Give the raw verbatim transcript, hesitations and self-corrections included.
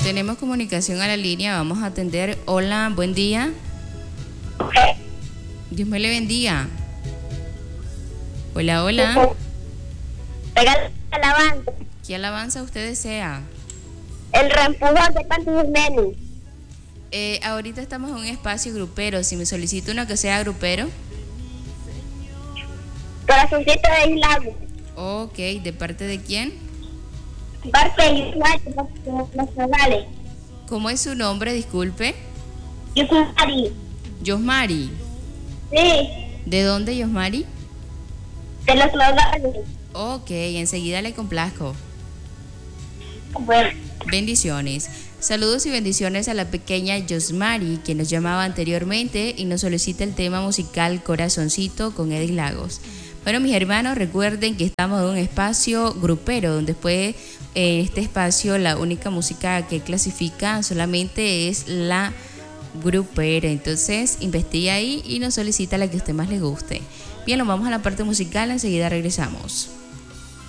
Tenemos comunicación a la línea, vamos a atender. Hola, buen día. Dios me le bendiga. Hola, hola. Regala alabanza. ¿Qué alabanza usted desea? El reempujón de Panty Jiménez. Eh, ahorita estamos en un espacio grupero. Si me solicita uno que sea grupero. Corazoncito de Islago. Ok, ¿de parte de quién? Parte de Islago, los nacionales. ¿Cómo es su nombre? Disculpe. Yo soy Mari. Yosmari. Sí, ¿De dónde, Yosmari? de los nogales. Ok, enseguida le complazco. Bueno, Bendiciones. Saludos y bendiciones a la pequeña Yosmari, que nos llamaba anteriormente y nos solicita el tema musical Corazoncito con Edith Lagos. Bueno, mis hermanos, recuerden que estamos en un espacio grupero, donde después en este espacio la única música que clasifica solamente es la grupera. Entonces investiga ahí y nos solicita la que a usted más le guste. Bien, nos vamos a la parte musical, enseguida regresamos.